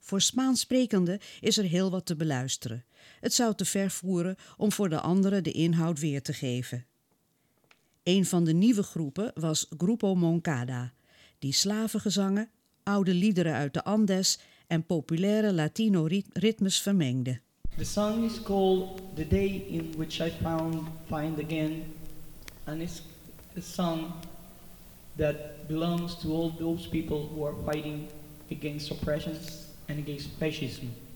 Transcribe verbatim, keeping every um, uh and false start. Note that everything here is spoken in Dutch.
Voor Spaansprekenden is er heel wat te beluisteren. Het zou te ver voeren om voor de anderen de inhoud weer te geven. Een van de nieuwe groepen was Grupo Moncada, die slavengezangen, oude liederen uit de Andes en populaire Latino-ritmes vermengde. The song is called The Day in Which I Found Find Again, and it's a song that belongs to all those people who are fighting against oppression and against fascism.